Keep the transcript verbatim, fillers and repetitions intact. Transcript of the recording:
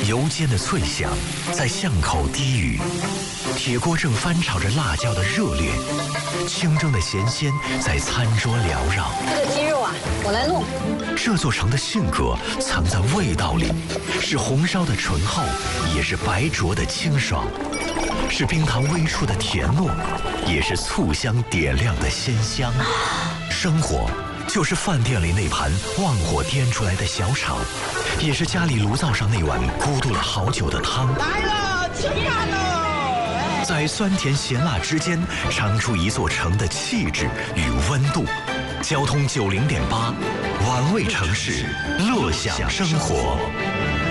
油煎的脆香在巷口低语，铁锅正翻炒着辣椒的热烈，清蒸的咸鲜在餐桌缭绕。 这个鸡肉啊，我来弄。 这座城的性格藏在味道里，是红烧的醇厚，也是白灼的清爽，是冰糖微出的甜糯，也是醋香点亮的鲜香。生活就是饭店里那盘旺火颠出来的小炒，也是家里炉灶上那碗咕嘟了好久的汤。 来了，吃饭喽！ 在酸甜咸辣之间，尝出一座城的气质与温度。交通九零点八，玩味城市，乐享生活。